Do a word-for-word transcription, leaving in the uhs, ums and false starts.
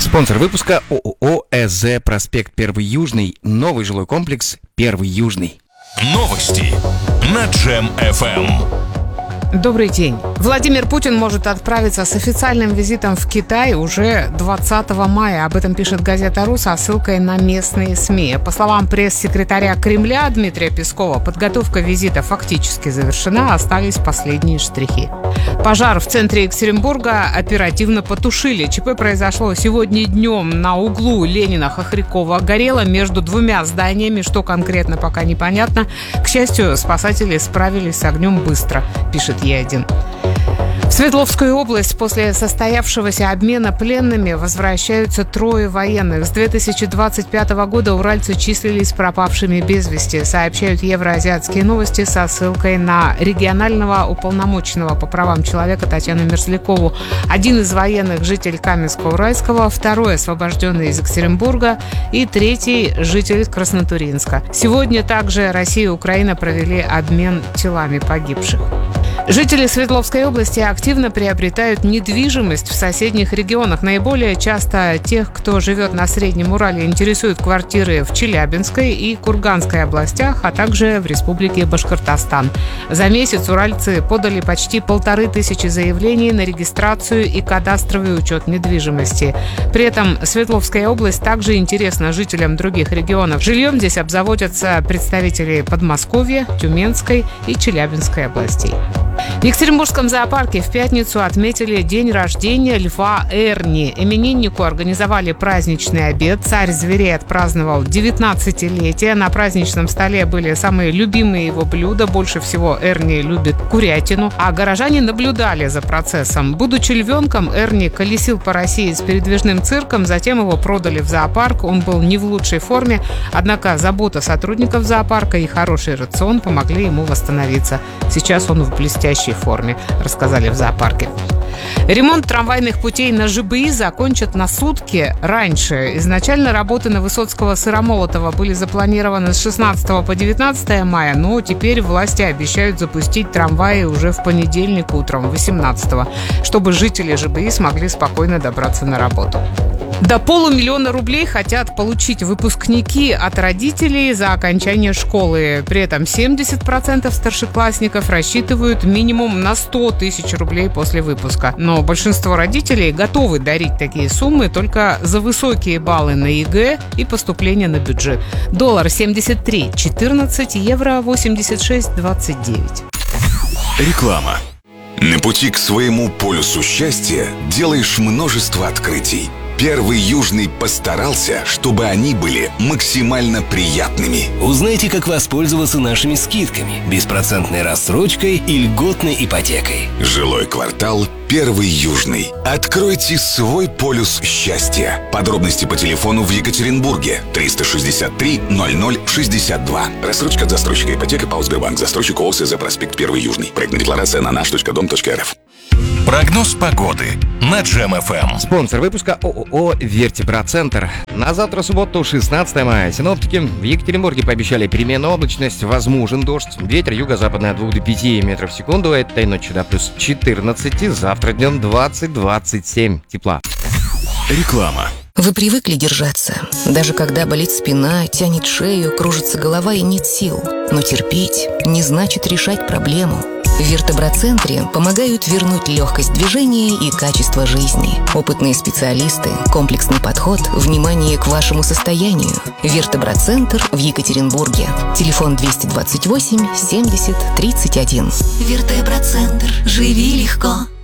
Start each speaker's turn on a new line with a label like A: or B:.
A: Спонсор выпуска ООО ЭЗ «Проспект Первый Южный». Новый жилой комплекс «Первый Южный».
B: Новости на Джем эф эм.
C: Добрый день. Владимир Путин может отправиться с официальным визитом в Китай уже двадцатого мая. Об этом пишет газета «Ру» со ссылкой на местные СМИ. По словам пресс-секретаря Кремля Дмитрия Пескова, подготовка визита фактически завершена, остались последние штрихи. Пожар в центре Екатеринбурга оперативно потушили. ЧП произошло сегодня днем на углу Ленина-Хохрякова. Горело между двумя зданиями, что конкретно пока непонятно. К счастью, спасатели справились с огнем быстро, пишет Е один. В Свердловскую область после состоявшегося обмена пленными возвращаются трое военных. С две тысячи двадцать пятого года уральцы числились пропавшими без вести, сообщают Евроазиатские новости со ссылкой на регионального уполномоченного по правам человека Татьяну Мерзлякову. Один из военных – житель Каменска-Уральского, второй – освобожденный из Екатеринбурга и третий – житель Краснотурьинска. Сегодня также Россия и Украина провели обмен телами погибших. Жители Свердловской области активно приобретают недвижимость в соседних регионах. Наиболее часто тех, кто живет на Среднем Урале, интересуют квартиры в Челябинской и Курганской областях, а также в Республике Башкортостан. За месяц уральцы подали почти полторы тысячи заявлений на регистрацию и кадастровый учет недвижимости. При этом Свердловская область также интересна жителям других регионов. Жильем здесь обзаводятся представители Подмосковья, Тюменской и Челябинской областей. В Екатеринбургском зоопарке в пятницу отметили день рождения льва Эрни. Имениннику организовали праздничный обед. Царь зверей отпраздновал девятнадцатилетие. На праздничном столе были самые любимые его блюда. Больше всего Эрни любит курятину. А горожане наблюдали за процессом. Будучи львенком, Эрни колесил по России с передвижным цирком. Затем его продали в зоопарк. Он был не в лучшей форме. Однако забота сотрудников зоопарка и хороший рацион помогли ему восстановиться. Сейчас он в блестящей форме, рассказали в зоопарке. Ремонт трамвайных путей на ЖБИ закончат на сутки раньше. Изначально работы на Высоцкого-Сыромолотова были запланированы с шестнадцатого по девятнадцатое мая, но теперь власти обещают запустить трамваи уже в понедельник утром, восемнадцатого, чтобы жители ЖБИ смогли спокойно добраться на работу. До полумиллиона рублей хотят получить выпускники от родителей за окончание школы. При этом семьдесят процентов старшеклассников рассчитывают минимум на сто тысяч рублей после выпуска. Но большинство родителей готовы дарить такие суммы только за высокие баллы на ЕГЭ и поступление на бюджет. Доллар семьдесят три четырнадцать, евро восемьдесят шесть двадцать девять.
B: Реклама. На пути к своему полюсу счастья делаешь множество открытий. Первый Южный постарался, чтобы они были максимально приятными.
D: Узнайте, как воспользоваться нашими скидками, беспроцентной рассрочкой и льготной ипотекой.
B: Жилой квартал Первый Южный. Откройте свой полюс счастья. Подробности по телефону в Екатеринбурге триста шестьдесят три ноль ноль шестьдесят два. Рассрочка от застройщика ипотека ПАО Сбербанк. Застройщик ООО ЭЗ «Проспект Первый Южный». Проектная декларация на наш точка дом точка эр эф. Прогноз погоды на Джем эф эм.
A: Спонсор выпуска ООО «Вертебрацентр». На завтра, субботу, шестнадцатое мая, синоптики в Екатеринбурге пообещали переменную облачность, возможен дождь. Ветер юго-западный от двух до пяти метров в секунду. Этой ночью до плюс четырнадцати. Завтра днем двадцать-двадцать семь тепла.
B: Реклама.
E: Вы привыкли держаться, даже когда болит спина, тянет шею, кружится голова и нет сил. Но терпеть не значит решать проблему. В Вертебрацентре помогают вернуть легкость движения и качество жизни. Опытные специалисты, комплексный подход, внимание к вашему состоянию. Вертебрацентр в Екатеринбурге. Телефон двести двадцать восемь семьдесят тридцать один.
F: Вертебрацентр. Живи легко.